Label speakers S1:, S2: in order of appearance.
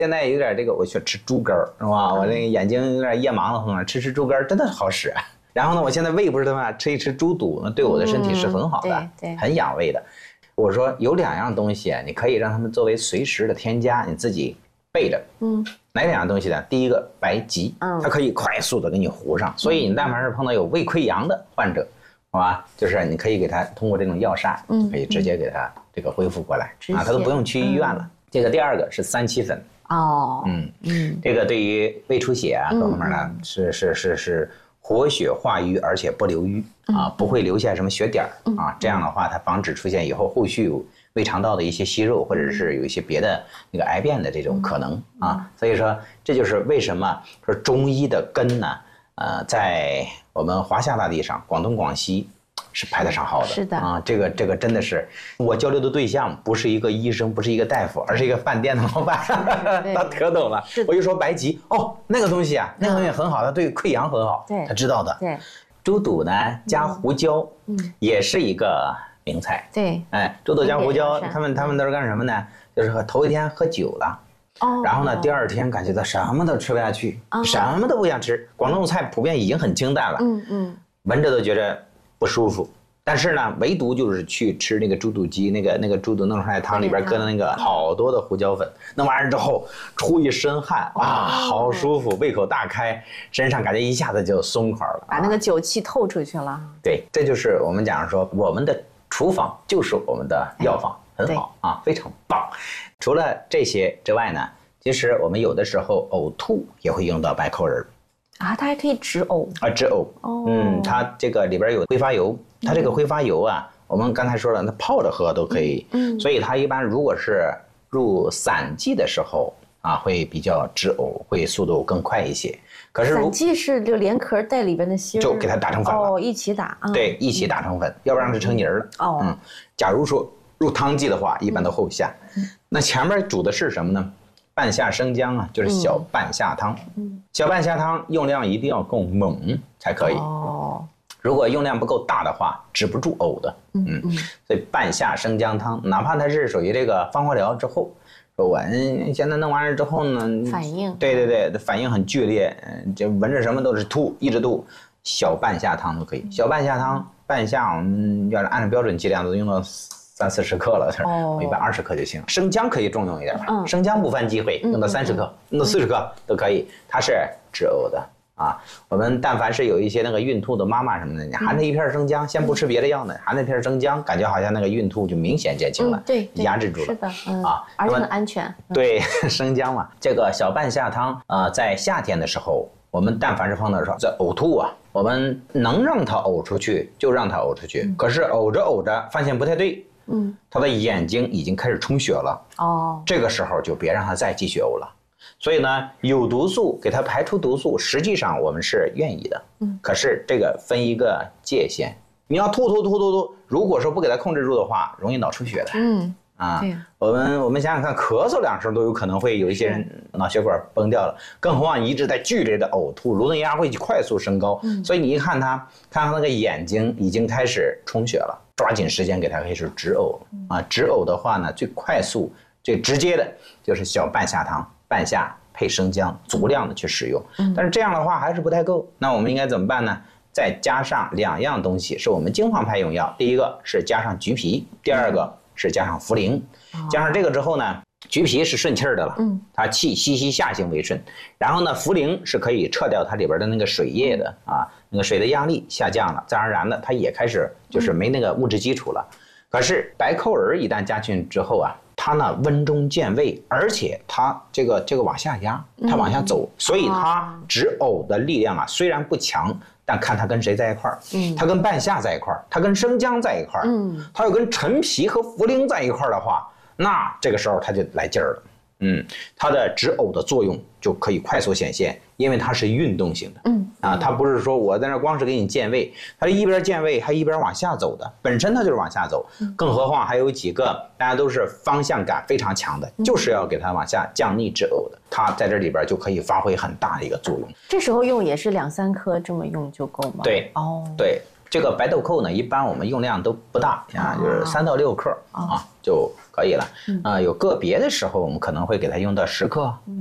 S1: 现在有点这个，我去吃猪肝是吧？我这个眼睛有点夜盲了，吃猪肝真的好使。然后呢，我现在胃不是的嘛，吃一吃猪肚，对我的身体是很好的，
S2: 对，
S1: 很养胃的。我说有2样东西，你可以让他们作为随时的添加，你自己备着。哪2样东西呢？第一个白及，它可以快速的给你糊上，所以你但凡是碰到有胃溃疡的患者，好吧，就是你可以给他通过这种药膳，可以直接给他这个恢复过来啊，他都不用去医院了。这个第2个是3七粉。这个对于胃出血啊各方面呢，是活血化瘀，而且不流瘀啊，不会留下什么血点啊。这样的话，它防止出现以后后续有胃肠道的一些息肉，或者是有一些别的那个癌变的这种可能啊。所以说，这就是为什么说中医的根呢，在我们华夏大地上，广东、广西是排得上号的。
S2: 是的
S1: 啊，这个真的是我交流的对象，不是一个医生，不是一个大夫，而是一个饭店的老板，他可懂了。我就说白及，那个东西啊，那个东西很好，它对溃疡很好，他知道的。
S2: 对，
S1: 猪肚呢加胡椒，也是一个名菜。
S2: 对，
S1: 猪肚加胡椒，他们都是干什么呢？就是头一天喝酒了。然后呢，第2天感觉到什么都吃不下去，什么都不想吃。广东菜普遍已经很清淡了，闻着都觉着不舒服。但是呢，唯独就是去吃那个猪肚鸡，那个猪肚弄出来汤里边搁了那个好多的胡椒粉，弄完之后出一身汗，好舒服，胃口大开，身上感觉一下子就松快了，
S2: 把那个酒气透出去了。
S1: 对，这就是我们讲说，我们的厨房就是我们的药房，很好啊，非常棒。除了这些之外呢，其实我们有的时候呕吐也会用到白蔻仁。
S2: 它还可以止呕
S1: 止呕。它这个里边有挥发油，它这个挥发油啊，我们刚才说了，它泡着喝都可以。所以它一般如果是入散剂的时候啊，会比较止呕，会速度更快一些。可是
S2: 散剂是就连壳带里边的芯
S1: 就给它打成粉了。
S2: 一起打。
S1: 对，一起打成粉，要不然就成泥了。假如说入汤剂的话，一般都后下。那前面煮的是什么呢？半夏生姜啊，就是小半夏汤。小半夏汤用量一定要够猛才可以。如果用量不够大的话，止不住呕的。所以半夏生姜汤，哪怕它是属于这个芳华疗之后，说我现在弄完了之后呢，
S2: 反应。
S1: 对，反应很剧烈，就闻着什么都是吐，一直吐。小半夏汤都可以。小半夏汤，半夏我们要是按照标准剂量都用到30-40克了，我一般20克就行。生姜可以重用一点，生姜不犯忌讳，用到30克，用到40克都可以。它是止呕的啊。我们但凡是有一些那个孕吐的妈妈什么的，你含着一片生姜，先不吃别的药呢，含着一片生姜，感觉好像那个孕吐就明显减轻了，
S2: 对，
S1: 压制住了。
S2: 是的，而且很安全。
S1: 对，生姜嘛，这个小半夏汤在夏天的时候，我们但凡是碰到说这呕吐啊，我们能让它呕出去就让它呕出去。可是呕着发现不太对。他的眼睛已经开始充血了。这个时候就别让他再继续呕了。所以呢，有毒素给他排出毒素，实际上我们是愿意的。可是这个分一个界限，你要吐，如果说不给他控制住的话，容易脑出血的。我们想想看，咳嗽2声都有可能会有一些人脑血管崩掉了，更何况一直在剧烈的呕吐，颅内压会快速升高。所以你一看他那个眼睛已经开始充血了，抓紧时间给他开始止呕啊！止呕的话呢，最快速、最直接的就是小半夏汤，半夏配生姜，足量的去使用。但是这样的话还是不太够，那我们应该怎么办呢？再加上2样东西是我们经方派用药，第一个是加上橘皮，第2个是加上茯苓。加上这个之后呢，橘皮是顺气儿的了，它气息下行为顺。然后呢，茯苓是可以撤掉它里边的那个水液的啊，那个水的压力下降了，自然而然的它也开始就是没那个物质基础了。可是白蔻仁一旦加进之后啊，它呢温中健胃，而且它这个往下压，它往下走，所以它止呕的力量啊虽然不强，但看它跟谁在一块儿，它跟半夏在一块儿，它跟生姜在一块儿，它要跟陈皮和茯苓在一块儿的话，那这个时候它就来劲儿了。它的止呕的作用就可以快速显现，因为它是运动型的。它不是说我在那光是给你健胃，它是一边健胃还一边往下走的，本身它就是往下走。更何况还有几个大家都是方向感非常强的，就是要给它往下降逆止呕的，它在这里边就可以发挥很大的一个作用。
S2: 这时候用也是2-3颗这么用就够吗？
S1: 对，对。 这个白豆蔻呢，一般我们用量都不大啊，就是3到6克啊就可以了。有个别的时候我们可能会给它用到10克。